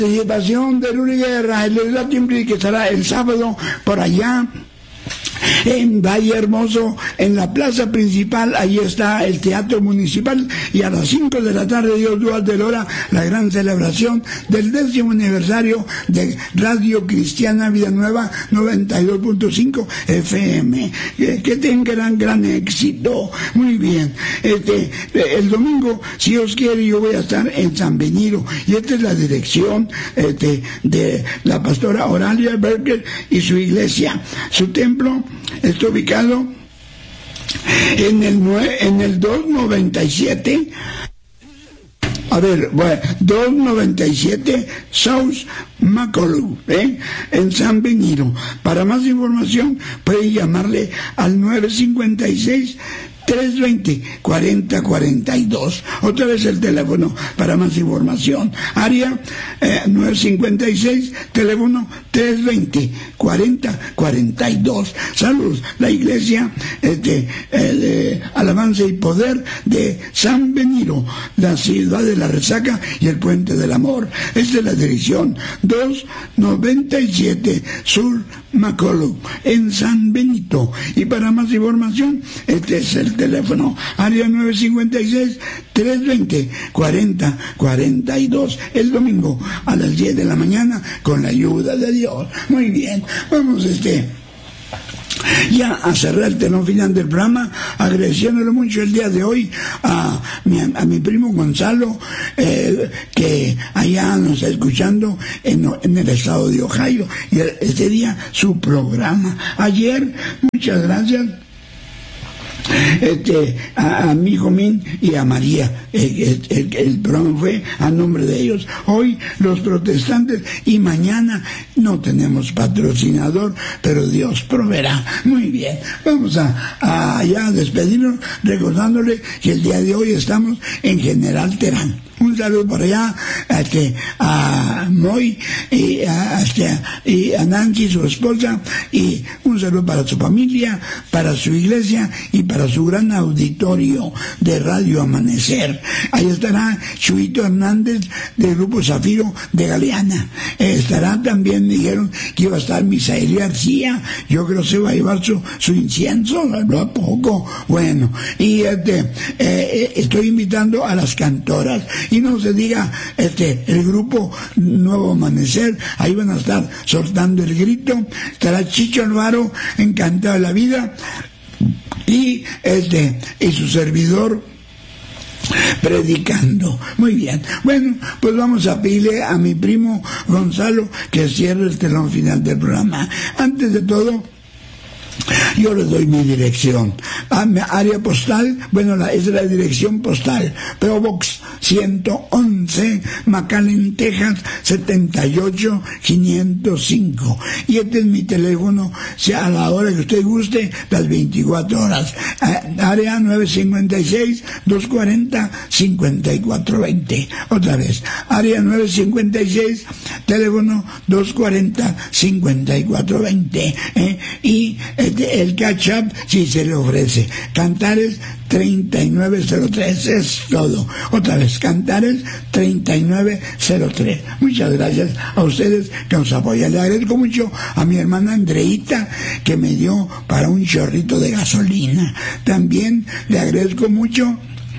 Participación de Luli Guerra, el Latin Break, que estará el sábado por allá en Valle Hermoso, en la plaza principal. Ahí está el Teatro Municipal, y a las 5 de la tarde, Dios dual de hora, la gran celebración del 10º aniversario de Radio Cristiana Vida Nueva 92.5 FM. Que tengan gran éxito. Muy bien. El domingo, si Dios quiere, yo voy a estar en San Benito, y esta es la dirección de la pastora Oralia Berger y su iglesia. Su templo está ubicado en el 297, 297 South Macaulay, en San Benito. Para más información puede llamarle al 956-320-4042. Otra vez el teléfono para más información. Área 956, teléfono 320-4042. Saludos. La iglesia Alabanza y Poder de San Benito, la ciudad de la resaca y el puente del amor. Esta es la dirección 297 Sur Macaulay, en San Benito. Y para más información, este es el teléfono, área 956-320-4042, el domingo a las 10 de la mañana, con la ayuda de Dios. Muy bien, vamos ya a cerrar el telón final del programa, agradeciéndole mucho el día de hoy a mi primo Gonzalo, que allá nos está escuchando en el estado de Ohio, y este día su programa. Ayer, muchas gracias a mi hijo Min y a María. El programa fue a nombre de ellos. Hoy los protestantes, y mañana no tenemos patrocinador, pero Dios proveerá. Muy bien, vamos a despedirnos recordándole que el día de hoy estamos en General Terán. Un saludo por allá a Moy y a Nancy, su esposa, y un saludo para su familia, para su iglesia y para su gran auditorio de Radio Amanecer. Ahí estará Chuito Hernández del Grupo Zafiro de Galeana. Estará también, me dijeron que iba a estar Misael García. Yo creo que se va a llevar su incienso, no a poco. Bueno, y estoy invitando a las cantoras. Y no se diga el grupo Nuevo Amanecer, ahí van a estar soltando el grito. Estará Chicho Alvaro, encantado de la vida, y su servidor predicando. Muy bien, bueno, pues vamos a pedirle a mi primo Gonzalo que cierre el telón final del programa. Antes de todo, yo les doy mi dirección. Área postal, es la dirección postal, P.O. Box 111, McAllen, Texas 78505. Y este es mi teléfono, sea a la hora que usted guste, las 24 horas. Área 956-240-5420. Otra vez, área 956, teléfono 240-5420. Y el catch-up, si se le ofrece. Cantares 3903, es todo. Otra vez, Cantares 3903. Muchas gracias a ustedes que nos apoyan. Le agradezco mucho a mi hermana Andreita, que me dio para un chorrito de gasolina. También le agradezco mucho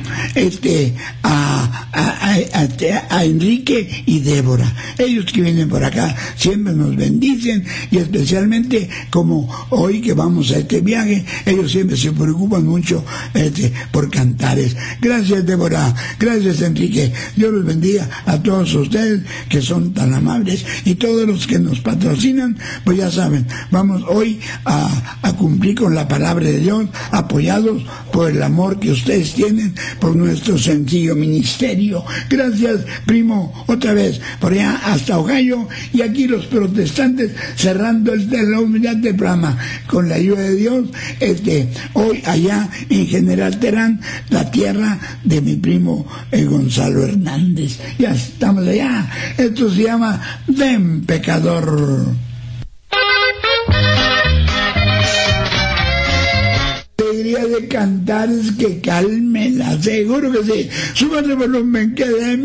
a Enrique y Débora, ellos que vienen por acá siempre nos bendicen, y especialmente como hoy que vamos a este viaje, ellos siempre se preocupan mucho por Cantares. Gracias, Débora, gracias, Enrique. Dios los bendiga a todos ustedes que son tan amables, y todos los que nos patrocinan, pues ya saben, vamos hoy a cumplir con la palabra de Dios, apoyados por el amor que ustedes tienen por nuestro sencillo ministerio. Gracias, primo, otra vez por allá hasta Ohio, y aquí los protestantes cerrando el telón del programa con la ayuda de Dios. Hoy allá en General Terán, la tierra de mi primo Gonzalo Hernández. Ya estamos allá. Esto se llama Ven Pecador. De Cantares que calme, seguro que sí. Súbale el volumen, que